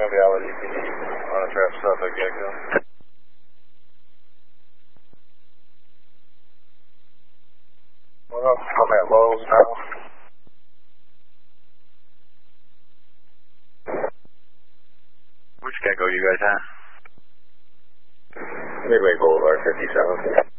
Reality PD on a trap south of Gecko. Well, I'm at Lowe's now. Which Gecko you guys at? Midway Boulevard 57.